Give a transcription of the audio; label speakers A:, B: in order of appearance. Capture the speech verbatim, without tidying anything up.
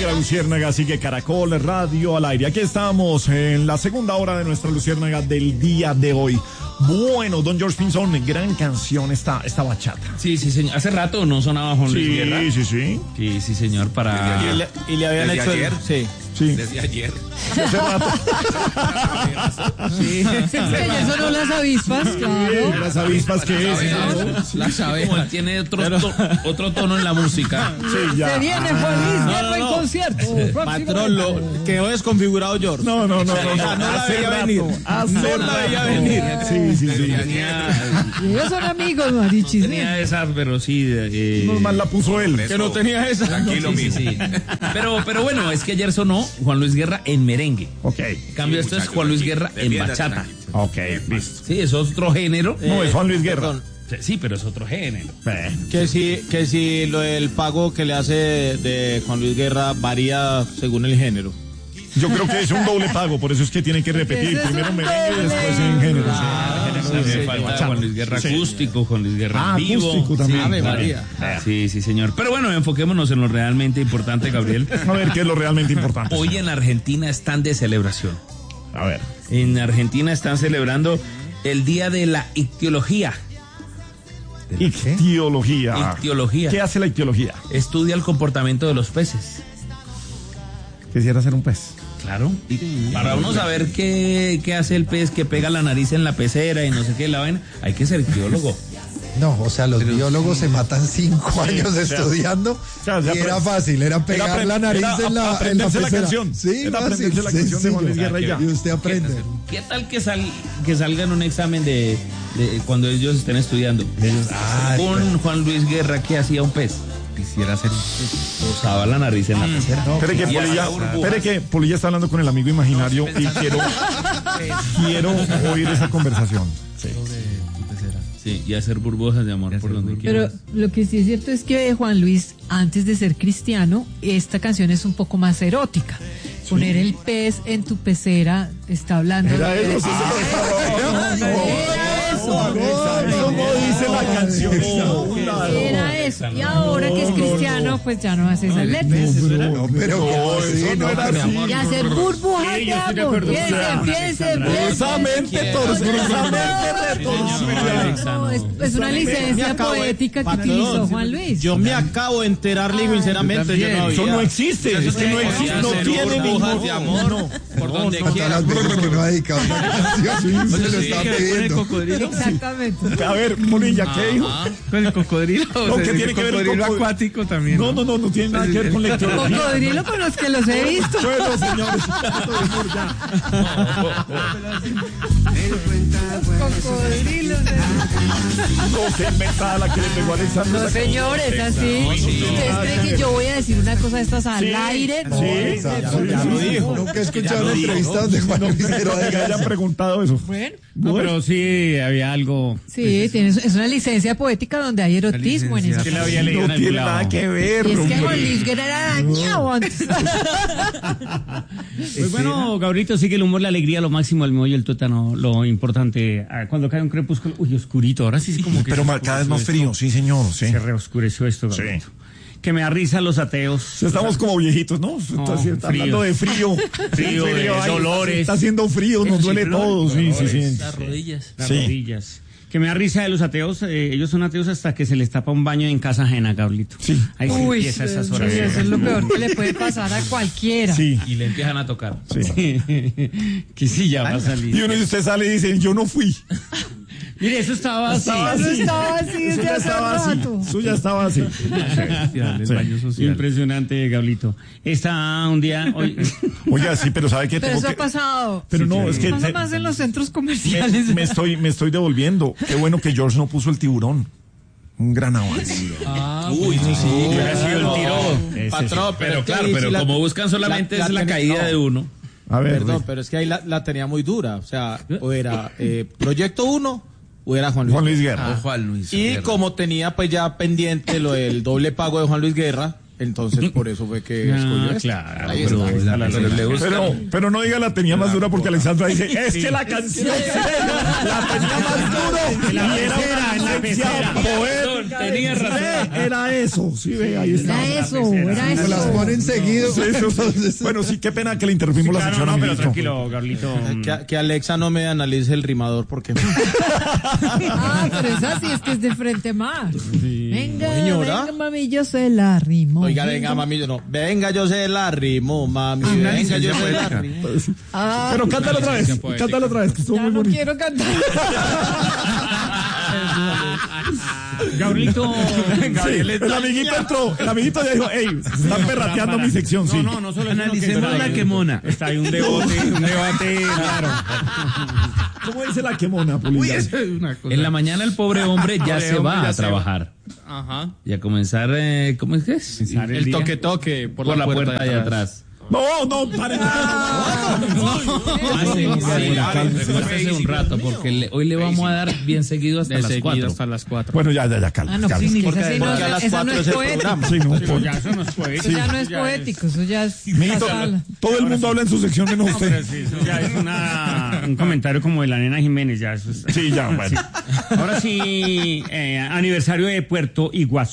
A: Sigue la Luciérnaga, sigue Caracol Radio al aire. Aquí estamos en la segunda hora de nuestra Luciérnaga del día de hoy. Bueno, don George Pinzón, gran canción esta, esta bachata.
B: Sí, sí, señor. Hace rato no sonaba Juan Luis
A: Sí,
B: Guerra.
A: sí, sí.
B: Sí, sí, señor, para...
C: Y le, y le habían
D: ¿Desde
C: hecho
D: ayer?
C: el... Sí.
A: Sí.
D: Desde ayer.
A: Hace rato.
C: Sí.
E: Que ya sonó las avispas, claro.
A: Las avispas que es.
B: Las abejas. Tiene otro, to- otro tono en la música.
A: Sí, ya.
E: Se viene Juan Luis
C: No,
E: Guerra
C: no,
E: en
C: no.
E: concierto.
C: Patrón, lo quedó desconfigurado George.
A: No, no, no, no.
C: No la
A: Hace
C: veía
A: rato,
C: venir.
A: hace
C: No la
A: rato.
C: veía venir.
A: Sí, sí, sí.
B: Tenía,
E: Ellos son amigos, Marichis.
B: tenía esas, pero sí... Eh,
A: Normal la puso él.
C: Que no tenía esa.
D: Tranquilo,
B: sí, sí, sí. Pero, pero bueno, es que ayer sonó Juan Luis Guerra en merengue.
A: Ok,
B: En cambio, esto es Juan Luis Guerra en bachata.
A: ok, listo.
B: Sí, es otro género.
A: No, es Juan Luis Guerra.
C: Perdón.
B: Sí, pero es otro género.
A: Eh,
C: Que si, que si lo del pago que le hace de, de Juan Luis Guerra varía según el género.
A: Yo creo que es un doble pago, por eso es que tiene que repetir.
E: Ese es
A: Primero
E: un
A: merengue y
E: doble.
A: después en género.
B: Sí, me falta Juan Luis Guerra
A: Sí.
B: acústico, Juan Luis Guerra
A: Ah,
B: en vivo.
A: acústico también.
B: Sí,
A: Ave
B: claro.
C: María.
B: Sí, sí, señor. Pero bueno, enfoquémonos en lo realmente importante, Gabriel.
A: A ver, ¿qué es lo realmente importante?
B: Hoy en Argentina están de celebración.
A: A ver.
B: En Argentina están celebrando el Día de la Ictiología.
A: Ictiología.
B: Ictiología.
A: ¿Qué hace la ictiología?
B: Estudia el comportamiento de los peces.
A: Quisiera ser un pez.
B: Claro. Y para uno saber qué, qué hace el pez que pega la nariz en la pecera y no sé qué la vaina, hay que ser ictiólogo.
F: No, o sea, los biólogos se matan cinco años
A: o sea,
F: estudiando
A: o sea, ya
F: y era
A: apre-
F: fácil, era pegar
A: apre-
F: la nariz
A: era
F: en la, en la
A: aprenderse la
F: pecera.
A: canción.
F: Sí,
A: Era
F: fácil,
A: aprenderse la canción de Juan Luis
F: sencillo.
A: Guerra y ya.
F: Y usted aprende.
B: ¿Qué tal que, sal, que salga en un examen de, de cuando ellos estén estudiando? Un Juan Luis Guerra que hacía un pez.
D: Quisiera ser un pez.
B: Usaba la nariz en la pecera.
A: Espere que
B: Y
A: Polilla,
B: hacía burbujas.
A: espere que Polilla está hablando con el amigo imaginario y quiero, quiero oír esa conversación. Sí.
B: Sí, y hacer burbujas de amor por donde
E: Pero
B: quieras.
E: lo que sí es cierto es que Juan Luis, antes de ser cristiano, esta canción es un poco más erótica. Poner el pez en tu pecera está hablando
A: Era
E: de...
A: eso, sí,
E: Ah,
A: sí.
E: era eso.
A: Eso no dice la canción.
E: Era eso. Y ahora que es cristiano, pues ya no hace esas letras.
F: No, pero ¿cómo así?
A: eso no era así.
E: Y hacer burbujas de amor. Piense, piense, piense.
A: Esa mente torcida,
E: No, es, es una licencia poética que utilizó Juan Luis.
C: Yo me acabo de enterar, Ligo, sinceramente. Yo no
A: Eso
C: había.
A: no existe, es que no existe, no tiene
B: burbujas
A: ningún
B: de amor por donde
F: Todas
B: quiera.
F: las veces que no ha dedicado una canción, se lo está pidiendo.
E: Exactamente.
A: A ver, Polilla, ¿qué dijo?
G: Con el cocodrilo,
A: No,
G: o
A: ¿qué
G: sea,
A: tiene
G: el
A: que ver el
G: cocodrilo
A: cocodrilo?
G: acuático también.
A: No, no, no, no tiene nada que ver con la ictiología.
E: Cocodrilo con los que los he visto.
A: Bueno, señores, ya.
E: Cocodrilos.
A: No, qué inventada la que le pegó a Alexandra.
E: No, señores, así. ¿Ustedes creen que yo voy a decir una cosa de estas al
A: Sí,
E: aire? No,
A: sí,
E: de
A: ya
E: por
A: lo
E: Dios.
A: dijo.
F: Nunca he escuchado una entrevista donde Juan Luis
A: Pero
F: Guerra
A: que
F: diga
A: hayan
F: eso.
A: preguntado eso.
E: Bueno,
G: No, pero sí había algo.
E: sí, tienes, es una licencia poética donde hay erotismo en
G: licencia.
E: esa
G: Que la
E: canción.
G: había leído en
A: No
G: algún
A: tiene
G: lado.
A: nada que ver.
E: Y es que
A: hombre.
E: Juan Luis Guerra era dañado antes.
G: Pues bueno, Gabrielito, sí que el humor, la alegría, lo máximo, el meollo, el tuétano, lo importante. Ah, Cuando cae un crepúsculo, uy, oscurito, ahora sí es como que.
A: Pero
G: se
A: cada vez más
G: oscureció
A: frío, sí, señor. Sí.
G: esto, Se reoscureció esto,
A: Sí.
G: Gabrielito. Que me da risa los ateos.
A: Estamos como viejitos, ¿no? Está,
G: No,
A: así- está
G: frío.
A: hablando de frío.
G: Frío, de
A: ay,
G: dolores.
A: Está haciendo frío, nos duele todo. Sí, sí, sí.
B: Las rodillas.
G: Las
A: Sí.
G: rodillas. Que me da risa de los ateos, eh, ellos son ateos hasta que se les tapa un baño en casa ajena, Gabrielito.
A: Sí.
G: Ahí se
E: Uy,
G: empieza esas
E: Dios
G: horas.
E: mío, eso es lo peor que le puede pasar a cualquiera.
A: Sí,
B: Y le empiezan a tocar.
A: sí.
G: Que sí, ya va a salir.
A: Y uno de usted sale y dice, yo no fui.
G: Mire, eso estaba así.
A: Estaba
E: Eso
A: así.
E: estaba así
A: Eso
E: desde
A: ya
E: hace
A: estaba así.
E: rato.
A: Eso ya estaba así.
G: El
A: Sí.
G: baño social. Impresionante, Gablito. Está un día hoy.
A: Oiga, sí, pero ¿sabe qué?
E: Pero
A: Tengo
E: eso
A: que-
E: ha pasado.
A: Pero no, es que
E: Pasa
A: te-
E: más en los centros
A: me,
E: comerciales.
A: me estoy, me estoy devolviendo. Qué bueno que George no puso el tiburón. Un gran avance.
B: Uy, sí, sí.
G: Hubiera sido el tiro. Ese sí.
C: Patrón,
B: Pero
C: es que
B: claro,
C: ahí
B: pero
C: sí la-
B: como buscan solamente
C: la-
B: es la
C: la
B: caída
C: tenía-
B: de uno.
A: A ver,
C: Perdón, pero es que ahí la, la tenía muy dura. O sea, o era eh, Proyecto uno o era Juan Luis.
A: Juan Luis Guerra.
D: O Juan Luis
C: Y
D: Guerra.
C: como tenía pues ya pendiente lo del doble pago de Juan Luis Guerra, entonces por eso fue que escogió
G: Ah,
C: esta.
G: claro.
C: Ahí
G: pero
C: está.
G: está la
D: Pero le gusta.
A: Pero, pero no diga la tenía más dura porque Alexandra dice, es que la canción la tenía más duro.
G: En la
A: Y era
G: pecera,
A: una
G: en la
A: licencia
G: pecera.
A: poética.
B: Tenía razón.
A: Ve, era eso, sí, ve, ahí está.
E: Era eso, era
F: Se las
E: eso.
F: ponen seguido.
A: Sí, sí. Bueno, sí, qué pena que le interrumpimos la
G: Claro,
A: sección
G: no,
A: a mi
G: pero
A: hijo.
G: tranquilo, Gablito.
C: Que, que Alexa no me analice el rimador porque...
E: Ah, pero esa sí es que es de frente más. Venga,
C: Señora.
E: venga, mami, yo se la rimo.
C: Oiga, venga, mami, yo no. Venga, yo se la rimo, mami. Venga, yo se la rimo.
E: Ah,
A: Pero cántalo otra vez,
B: Sección poética.
A: cántalo otra vez, que estuvo
E: ya
A: muy
E: no
A: bonito.
E: quiero cantar.
G: Gablito.
A: Sí, el amiguito entró, el amiguito ya dijo, hey, se están perrateando mi sección, sí.
G: No, no, no solo eso,
B: Analicemos
G: sino que-
B: la quemona.
G: Está ahí un debate, un debate, claro.
A: ¿Cómo dice la quemona, Pulida?
B: En la mañana el pobre hombre ya se va a trabajar.
C: Ajá.
B: Y a comenzar, eh, ¿cómo es que es?
C: El toque toque por,
B: Por la puerta de atrás.
A: No, no, pare.
B: Hace un rato, porque le- hoy le vamos a dar bien seguido hasta las cuatro.
C: hasta las cuatro.
A: Bueno, ya, ya, ya, calma.
E: Ah, no,
A: calma.
E: sí,
C: Porque,
E: esa sí no,
C: porque a las
E: esa no
C: cuatro
E: es
C: es el
E: poético.
C: programa.
A: Sí, no,
G: Pero
A: por-
G: ya eso no es poético.
E: Eso ya no es poético, eso ya es
A: Mijito,
E: pasarla.
A: todo el mundo habla en su sección menos
G: Pero
A: usted.
G: sí, eso ya es una, un comentario como de la nena Jiménez, ya eso es-
A: Sí, ya, bueno.
G: Ahora sí, eh, aniversario de Puerto Iguazú.